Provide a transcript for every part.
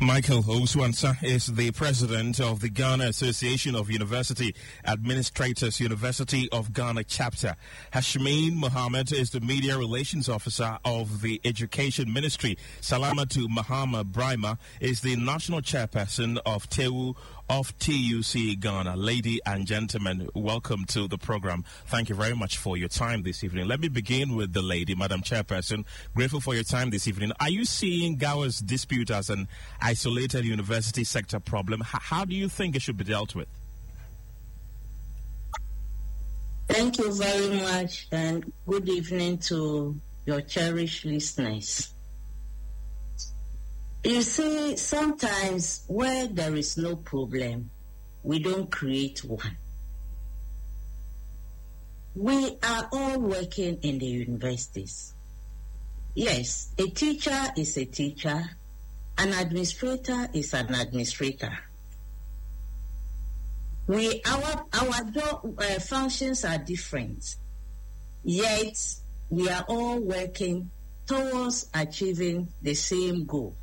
Michael Owusu-Ansah is the president of the Ghana Association of University Administrators, University of Ghana chapter. Hashmin Mohammed is the media relations officer of the Education Ministry. Salamatu Mahama Brima is the national chairperson of TEU of TUC Ghana. Lady and gentlemen, welcome to the program. Thank you very much for your time this evening. Let me begin with the lady, Madam Chairperson. Grateful for your time this evening. Are you seeing GAWA's dispute as an isolated university sector problem? How do you think it should be dealt with? Thank you very much, and good evening to your cherished listeners. You see, sometimes where there is no problem, we don't create one. We are all working in the universities. Yes, a teacher is a teacher, an administrator is an administrator. Our functions are different, yet we are all working towards achieving the same goal.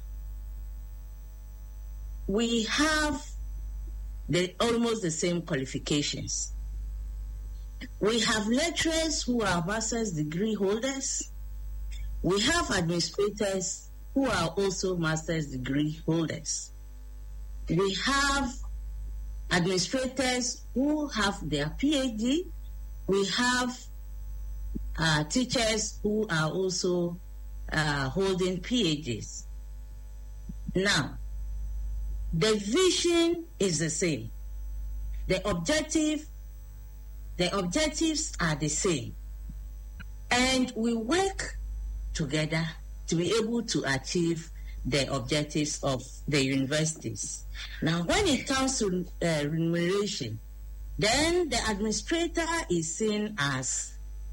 We have almost the same qualifications. We have lecturers who are master's degree holders. We have administrators who are also master's degree holders. We have administrators who have their PhD. We have teachers who are also holding PhDs. Now, the vision is the same. The objectives are the same. And we work together to be able to achieve the objectives of the universities. Now, when it comes to remuneration, then the administrator is seen as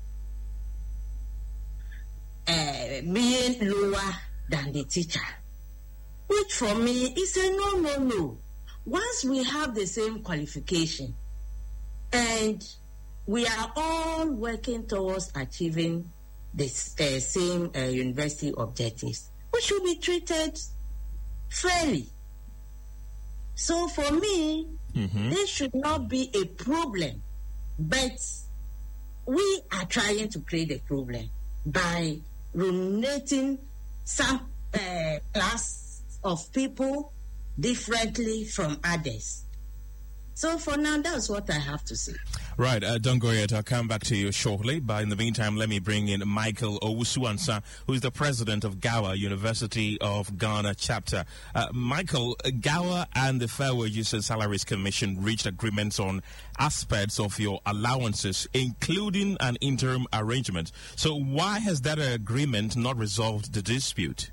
being lower than the teacher, which for me is a no. Once we have the same qualification and we are all working towards achieving the same university objectives, we should be treated fairly. So for me, this should not be a problem, but we are trying to create a problem by remunerating some class of people differently from others. So for now, that's what I have to say. Right, don't go yet. I'll come back to you shortly. But in the meantime, let me bring in Michael Owusu-Ansah, who is the president of GAWA, University of Ghana chapter. Michael, GAWA and the Fair Wages and Salaries Commission reached agreements on aspects of your allowances, including an interim arrangement. So why has that agreement not resolved the dispute?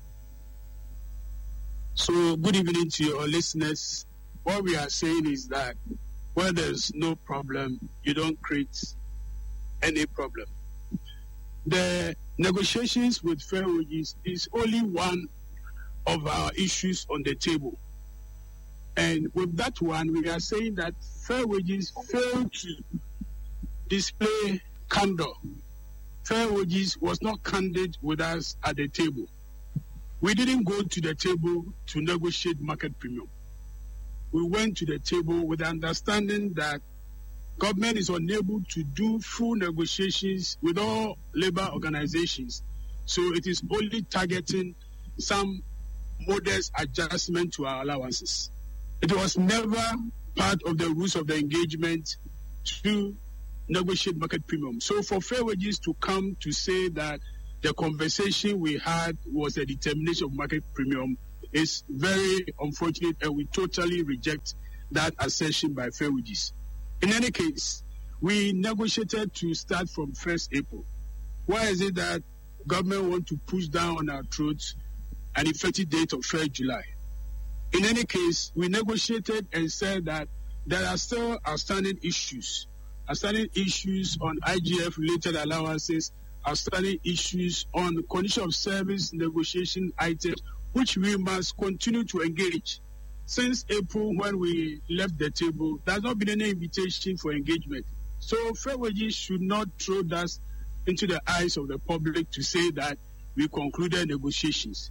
So good evening to your listeners. What we are saying is that where there's no problem, you don't create any problem. The negotiations with fair wages is only one of our issues on the table. And with that one, we are saying that fair wages failed to display candor. Fair wages was not candid with us at the table. We didn't go to the table to negotiate market premium. We went to the table with the understanding that government is unable to do full negotiations with all labor organizations. So it is only targeting some modest adjustment to our allowances. It was never part of the rules of the engagement to negotiate market premium. So for fair wages to come to say that the conversation we had was a determination of market premium is very unfortunate, and we totally reject that assertion by fair wages. In any case, we negotiated to start from 1st April. Why is it that government want to push down on our throats an effective date of 1st July? In any case, we negotiated and said that there are still outstanding issues on IGF-related allowances, outstanding issues on the condition of service negotiation items, which we must continue to engage. Since April, when we left the table, there has not been any invitation for engagement. So fair wages should not throw dust into the eyes of the public to say that we concluded negotiations.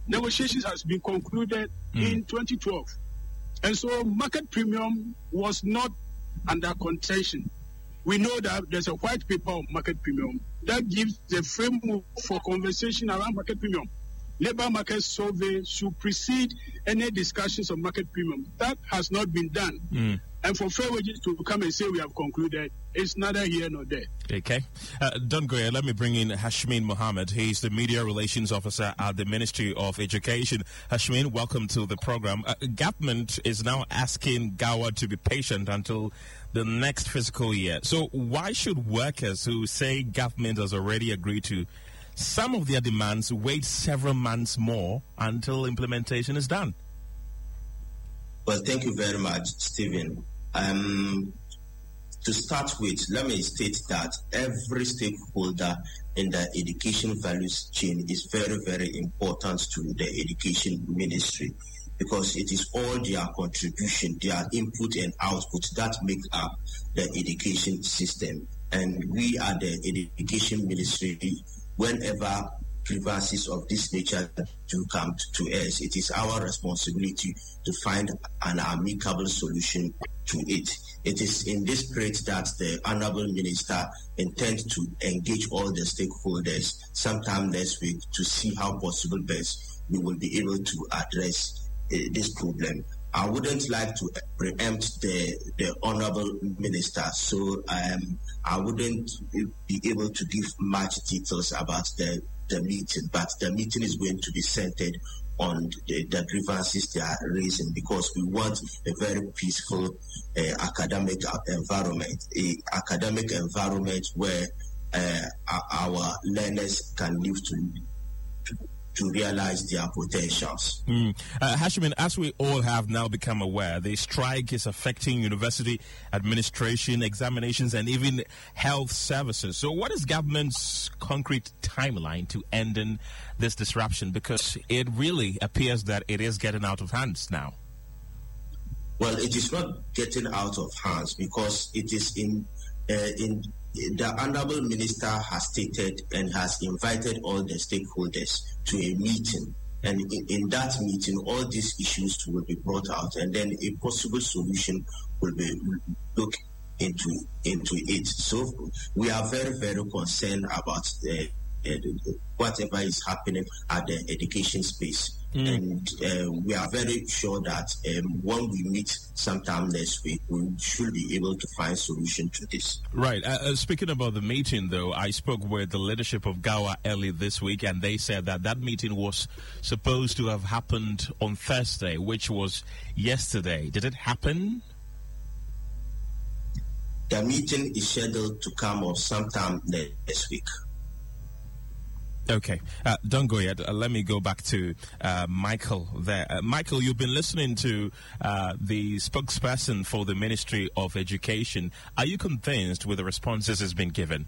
negotiations has been concluded in 2012. And so market premium was not under contention. We know that there's a white paper on market premium that gives the framework for conversation around market premium. Labor market survey should precede any discussions on market premium. That has not been done. And for fair wages to come and say we have concluded, it's neither here nor there. Okay. Don Goya, let me bring in Hashmin Mohammed. He's the Media Relations Officer at the Ministry of Education. Hashmin, welcome to the program. Government is now asking GAWA to be patient until the next fiscal year. So why should workers who say government has already agreed to some of their demands wait several months more until implementation is done? Well, thank you very much, Stephen. To start with, let me state that every stakeholder in the education values chain is very, very important to the education ministry, because it is all their contribution, their input and output that make up the education system. And we are the education ministry. Whenever grievances of this nature do come to us, it is our responsibility to find an amicable solution to it. It is in this spirit that the Honorable Minister intends to engage all the stakeholders sometime next week to see how possible best we will be able to address this problem. I wouldn't like to preempt the Honorable Minister, so I wouldn't be able to give much details about the meeting, but the meeting is going to be centered on the grievances they are raising, because we want a very peaceful academic environment, where our learners can live to realize their potentials. Hashmin, as we all have now become aware, the strike is affecting university administration, examinations, and even health services. So what is government's concrete timeline to ending this disruption? Because it really appears that it is getting out of hands now. Well, it is not getting out of hands, because it is in the Honorable Minister has stated and has invited all the stakeholders to a meeting. And in that meeting, all these issues will be brought out, and then a possible solution will be looked into it. So we are very, very concerned about whatever is happening at the education space. And we are very sure that when we meet sometime next week, we should be able to find solution to this. Right. Speaking about the meeting, though, I spoke with the leadership of GAWA early this week, and they said that meeting was supposed to have happened on Thursday, which was yesterday. Did it happen? The meeting is scheduled to come off sometime next week. Okay. Don't go yet. Let me go back to Michael there. Michael, you've been listening to the spokesperson for the Ministry of Education. Are you convinced with the responses that's been given?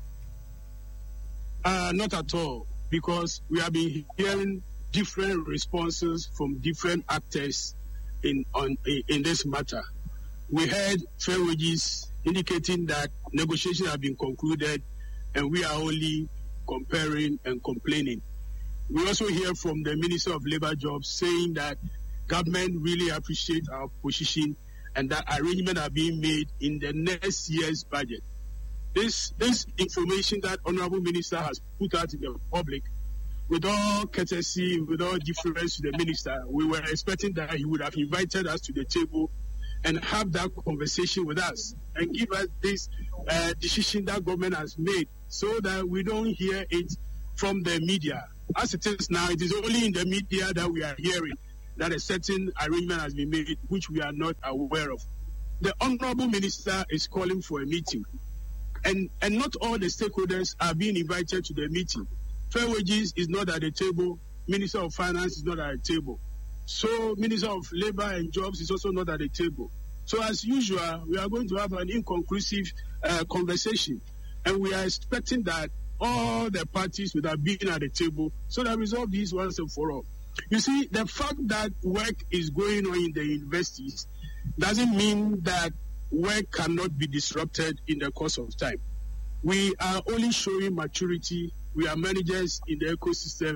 Not at all, because we have been hearing different responses from different actors in this matter. We heard Fair Wages indicating that negotiations have been concluded and we are only comparing and complaining. We also hear from the Minister of Labour Jobs saying that government really appreciates our position and that arrangements are being made in the next year's budget. This information that Honourable Minister has put out in the public, with all courtesy, with all deference to the Minister, we were expecting that he would have invited us to the table and have that conversation with us and give us this decision that government has made, so that we don't hear it from the media. As it is now, it is only in the media that we are hearing that a certain arrangement has been made, which we are not aware of. The Honourable Minister is calling for a meeting, and not all the stakeholders are being invited to the meeting. Fair Wages is not at the table. Minister of Finance is not at the table. So Minister of Labour and Jobs is also not at the table. So as usual, we are going to have an inconclusive conversation, and we are expecting that all the parties would have been at the table so that resolve these once and for all. You see, the fact that work is going on in the universities doesn't mean that work cannot be disrupted in the course of time. We are only showing maturity. We are managers in the ecosystem.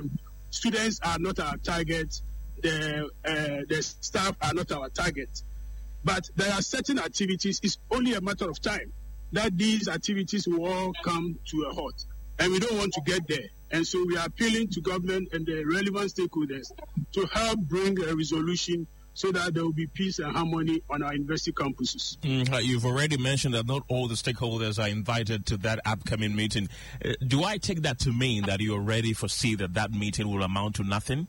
students are not our target, the staff are not our target. But there are certain activities, it's only a matter of time that these activities will all come to a halt. And we don't want to get there. And so we are appealing to government and the relevant stakeholders to help bring a resolution so that there will be peace and harmony on our university campuses. You've already mentioned that not all the stakeholders are invited to that upcoming meeting. Do I take that to mean that you already foresee that meeting will amount to nothing?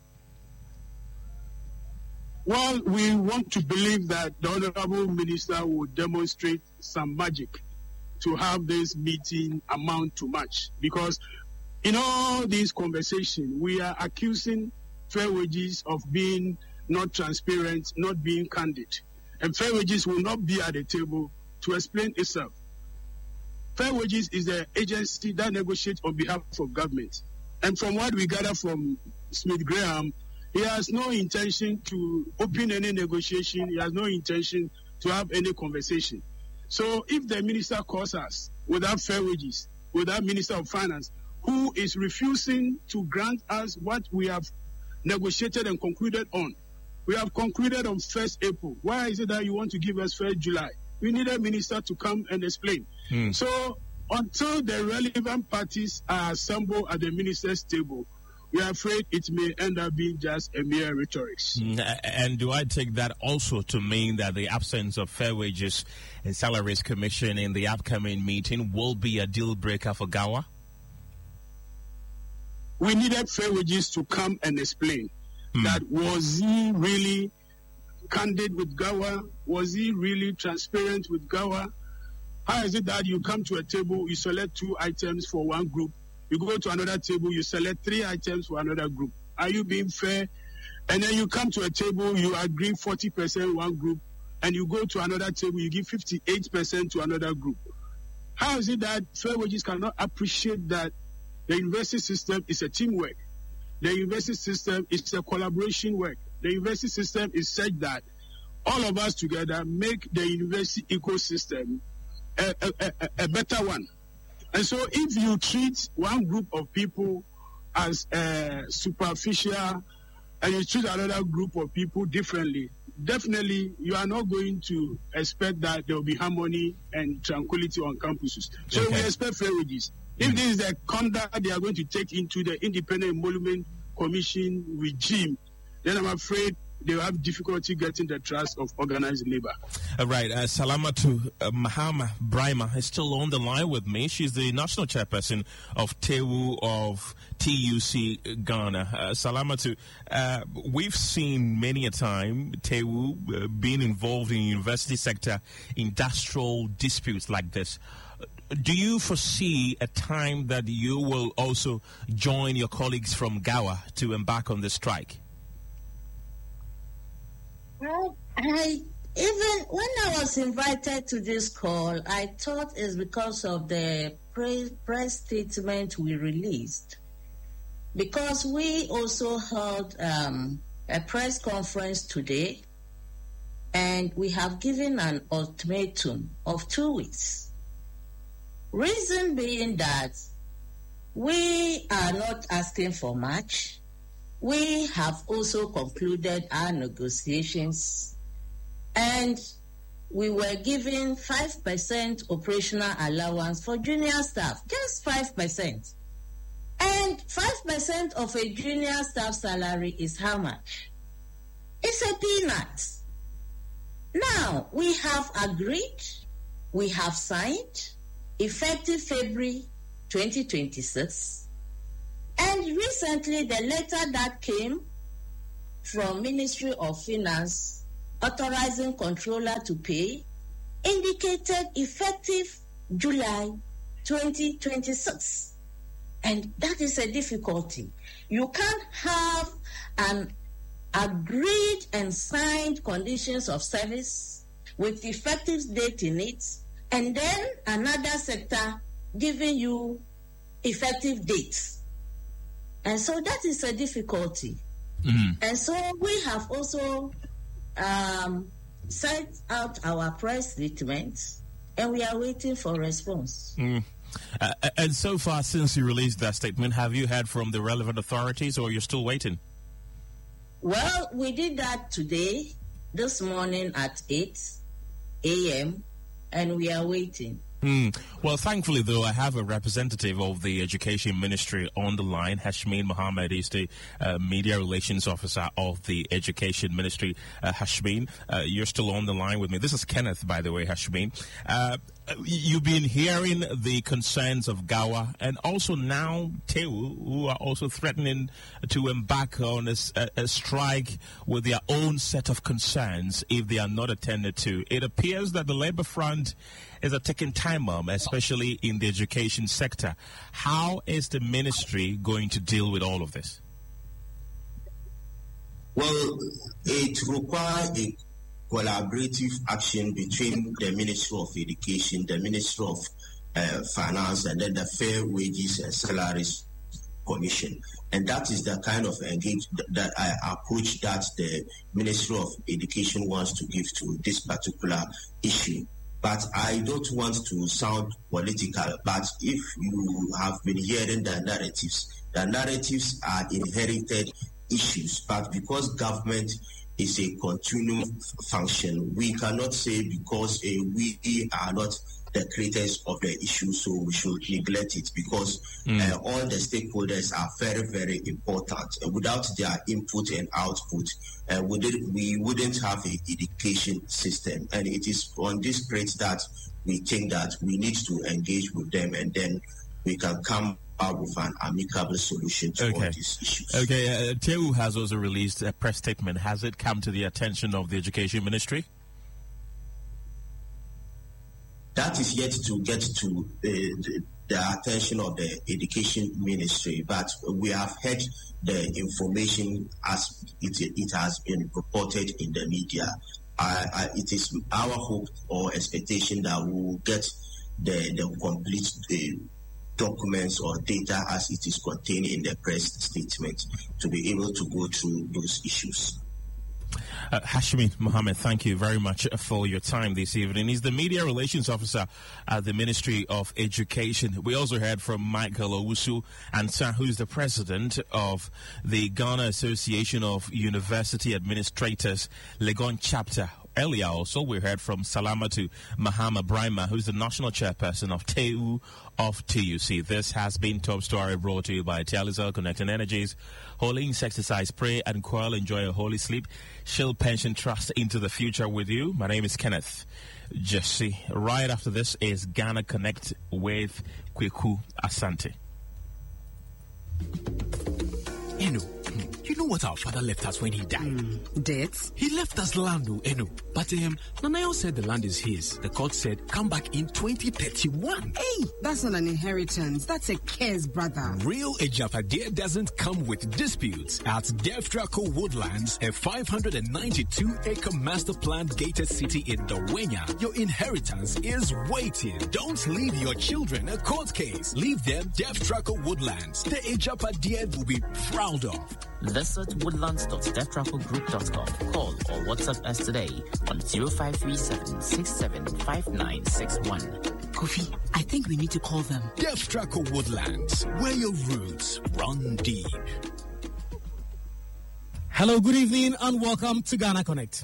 Well, we want to believe that the Honorable Minister will demonstrate some magic to have this meeting amount to much. Because in all these conversations, we are accusing Fair Wages of being not transparent, not being candid. And Fair Wages will not be at the table to explain itself. Fair Wages is the agency that negotiates on behalf of government. And from what we gather from Smith Graham, he has no intention to open any negotiation. He has no intention to have any conversation. So if the minister calls us without Fair Wages, without Minister of Finance, who is refusing to grant us what we have negotiated and concluded on. We have concluded on 1st April. Why is it that you want to give us 1st July? We need a minister to come and explain. So until the relevant parties are assembled at the minister's table, we are afraid it may end up being just a mere rhetoric. And do I take that also to mean that the absence of Fair Wages and Salaries Commission in the upcoming meeting will be a deal breaker for GAWA? We needed Fair Wages to come and explain that was he really candid with GAWA? Was he really transparent with GAWA? How is it that you come to a table, you select 2 items for one group, you go to another table, you select 3 items for another group? Are you being fair? And then you come to a table, you agree 40% one group, and you go to another table, you give 58% to another group. How is it that Fair Wages cannot appreciate that the university system is a teamwork? The university system is a collaboration work. The university system is such that all of us together make the university ecosystem a better one. And so if you treat one group of people as superficial and you treat another group of people differently, definitely you are not going to expect that there will be harmony and tranquility on campuses. So we expect Fair Wages. If this is the conduct they are going to take into the Independent Emolument Commission regime, then I'm afraid they will have difficulty getting the trust of organized labor. All right. Salamatu Mahama Brima is still on the line with me. She's the national chairperson of TEWU of TUC Ghana. Salamatu, we've seen many a time TEWU being involved in university sector industrial disputes like this. Do you foresee a time that you will also join your colleagues from GAWA to embark on the strike? Well, even when I was invited to this call, I thought it's because of the press statement we released. Because we also held a press conference today, and we have given an ultimatum of 2 weeks. Reason being that we are not asking for much. We have also concluded our negotiations, and we were given 5% operational allowance for junior staff, just 5%. And 5% of a junior staff salary is how much? It's a peanut. Now, we have agreed, we have signed, effective February 2026. And recently, the letter that came from Ministry of Finance authorizing controller to pay indicated effective July 2026. And that is a difficulty. You can't have an agreed and signed conditions of service with effective date in it, and then another sector giving you effective dates. And so that is a difficulty. And so we have also sent out our press statements, and we are waiting for response. And so far, since you released that statement, have you heard from the relevant authorities, or you're still waiting? Well, we did that today, this morning at 8 a.m., and we are waiting. Well, thankfully, though, I have a representative of the Education Ministry on the line. Hashmeen Mohammed is the Media Relations Officer of the Education Ministry. Hashmeen, you're still on the line with me. This is Kenneth, by the way, Hashmeen. You've been hearing the concerns of GAWA and also now TEU, who are also threatening to embark on a strike with their own set of concerns if they are not attended to. It appears that the Labour Front is a ticking time bomb, especially in the education sector. How is the ministry going to deal with all of this? Well, it requires a collaborative action between the Ministry of Education, the Ministry of Finance, and then the Fair Wages and Salaries Commission. And that is the kind of approach that the Ministry of Education wants to give to this particular issue. But I don't want to sound political, but if you have been hearing the narratives are inherited issues, but because government is a continuum function, we cannot say because we are not the creators of the issue, so we should neglect it, because all the stakeholders are very, very important. Without their input and output, we wouldn't have an education system. And it is on this plate that we think that we need to engage with them, and then we can come up with an amicable solution to all these issues. Okay, TEU has also released a press statement. Has it come to the attention of the Education Ministry? That is yet to get to the attention of the Education Ministry, but we have heard the information as it has been reported in the media. It is our hope or expectation that we will get the complete documents or data as it is contained in the press statement to be able to go through those issues. Hashmeen Mohammed, thank you very much for your time this evening. He's the Media Relations Officer at the Ministry of Education. We also heard from Michael Owusu-Ansah, who is the President of the Ghana Association of University Administrators, Legon Chapter. Earlier also, we heard from Salamatu Mahama Brima, who's the National Chairperson of TEU of TUC. This has been Top Story, brought to you by Tializel Connecting Energies. Holy Insecticides, pray and coil, enjoy a holy sleep. Shield Pension Trust into the future with you. My name is Kenneth Jesse. Right after this is Ghana Connect with Kweku Asante. You know what our father left us when he died? Debts? He left us land, but Nanayo said the land is his. The court said, come back in 2031. Hey, that's not an inheritance. That's a curse, brother. Real Ejapade doesn't come with disputes. At Deftraco Woodlands, a 592-acre master planned gated city in Dawenya, your inheritance is waiting. Don't leave your children a court case. Leave them Deftraco Woodlands. The Ejapade will be proud of. Visit woodlands.deftracogroup.com. Call or WhatsApp us today on 0537 675961. Kofi, I think we need to call them. Deftraco Woodlands, where your roots run deep. Hello, good evening, and welcome to Ghana Connect.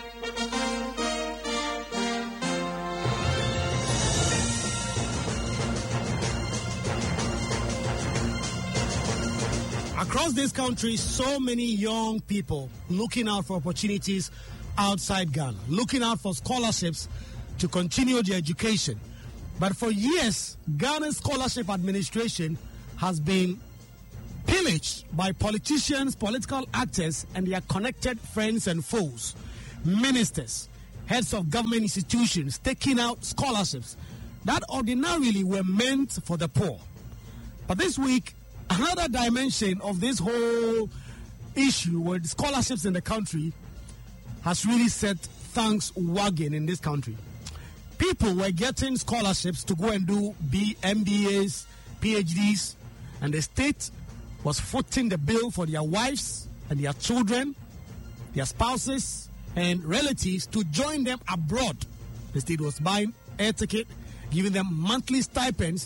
Across this country, so many young people looking out for opportunities outside Ghana, looking out for scholarships to continue their education. But for years, Ghana's scholarship administration has been pillaged by politicians, political actors, and their connected friends and foes, ministers, heads of government institutions taking out scholarships that ordinarily were meant for the poor. But this week, another dimension of this whole issue with scholarships in the country has really set things wagging in this country. People were getting scholarships to go and do MBAs, PhDs, and the state was footing the bill for their wives and their children, their spouses, and relatives to join them abroad. The state was buying air ticket, giving them monthly stipends,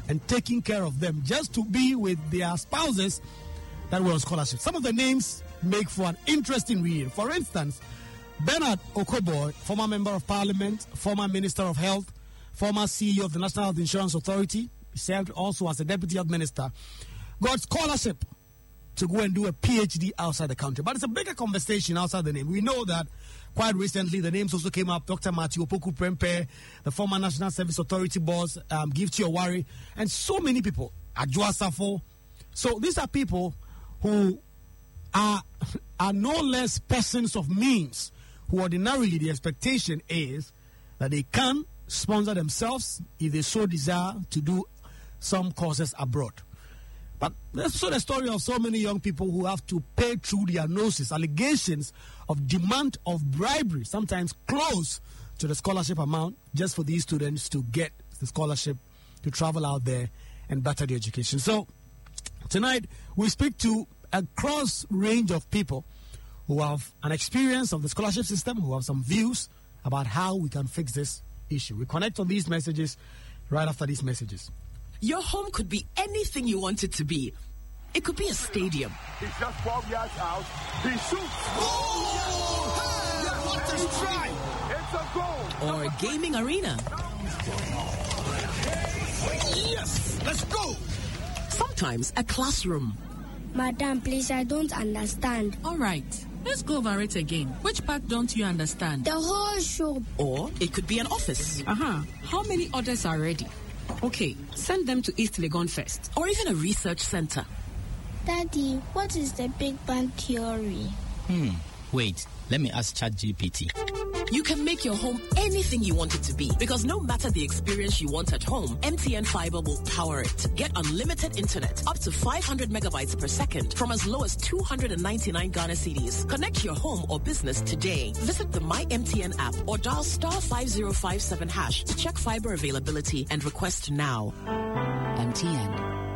and taking care of them just to be with their spouses that were on scholarship. Some of the names make for an interesting reading. For instance, Bernard Okoboy, former member of parliament, former minister of health, former CEO of the National Health Insurance Authority, he served also as a deputy health minister, got scholarship to go and do a PhD outside the country. But it's a bigger conversation outside the name. We know that quite recently the names also came up. Dr. Matthew Opoku Prempeh, the former National Service Authority boss, Gifty Owari, and so many people, Adjoa Safo. So these are people who are no less persons of means, who ordinarily the expectation is that they can sponsor themselves if they so desire to do some courses abroad. But there's also the story of so many young people who have to pay through their noses allegations of demand of bribery, sometimes close to the scholarship amount, just for these students to get the scholarship to travel out there and better their education. So tonight we speak to a cross range of people who have an experience of the scholarship system, who have some views about how we can fix this issue. We connect on these messages right after these messages. Your home could be anything you want it to be. It could be a stadium. He's just 12 yards out. He shoots. Oh! Hey! What a strike! It's a goal. Or a gaming arena. Yes! Let's go! Sometimes a classroom. Madam, please, I don't understand. All right. Let's go over it again. Which part don't you understand? The whole show. Or it could be an office. How many orders are ready? Okay, send them to East Legon first. Or even a research center. Daddy, what is the Big Bang Theory? Wait, let me ask ChatGPT. You can make your home anything you want it to be, because no matter the experience you want at home, MTN Fiber will power it. Get unlimited internet up to 500 megabytes per second from as low as 299 Ghana cedis. Connect your home or business today. Visit the My MTN app or dial *5057# to check fiber availability and request now. MTN.